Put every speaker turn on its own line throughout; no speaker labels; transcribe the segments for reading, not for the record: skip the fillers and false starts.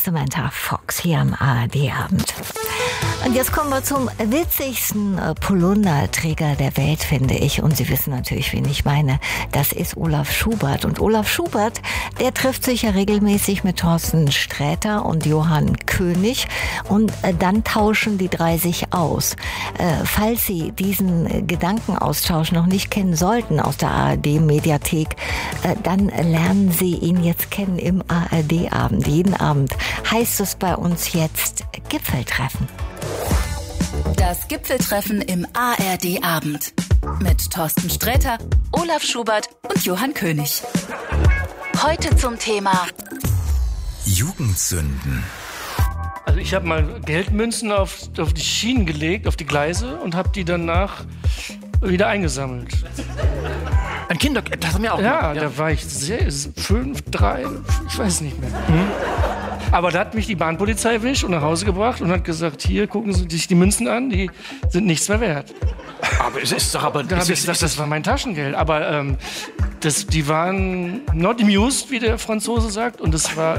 Samantha Fox hier am ARD-Abend. Und jetzt kommen wir zum witzigsten Polunderträger der Welt, finde ich. Und Sie wissen natürlich, wen ich meine. Das ist Olaf Schubert. Und Olaf Schubert, der trifft sich ja regelmäßig mit Thorsten Sträter und Johann König. Und dann tauschen die drei sich aus. Falls Sie diesen Gedankenaustausch noch nicht kennen sollten aus der ARD-Mediathek, dann lernen Sie ihn jetzt kennen im ARD-Abend. Jeden Abend heißt es bei uns jetzt Gipfeltreffen.
Das Gipfeltreffen im ARD-Abend mit Thorsten Sträter, Olaf Schubert und Johann König. Heute zum Thema
Jugendsünden.
Also ich habe mal Geldmünzen auf die Schienen gelegt, auf die Gleise und habe die danach wieder eingesammelt.
Ein Kinder, das haben wir auch
Ja,
gemacht.
da war ich 5, 3, ich weiß nicht mehr. Aber da hat mich die Bahnpolizei erwischt und nach Hause gebracht und hat gesagt, hier, gucken Sie sich die Münzen an, die sind nichts mehr wert.
Aber es ist doch
Da habe ich gesagt, das war mein Taschengeld. Aber die waren not amused, wie der Franzose sagt. Und das war...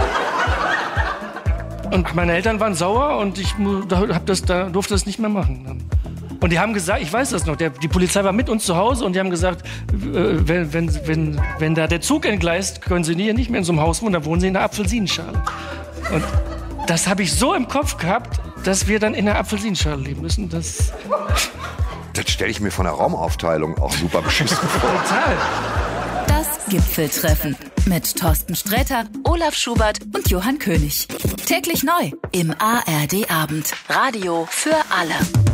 und meine Eltern waren sauer und ich durfte das nicht mehr machen. Und die haben gesagt, ich weiß das noch, die Polizei war mit uns zu Hause und die haben gesagt, wenn da der Zug entgleist, können Sie hier nicht mehr in so einem Haus wohnen, dann wohnen Sie in der Apfelsinenschale. Und das habe ich so im Kopf gehabt, dass wir dann in der Apfelsinenschale leben müssen. Das
stelle ich mir von der Raumaufteilung auch super beschissen vor.
total.
das Gipfeltreffen mit Thorsten Sträter, Olaf Schubert und Johann König. Täglich neu im ARD-Abend. Radio für alle.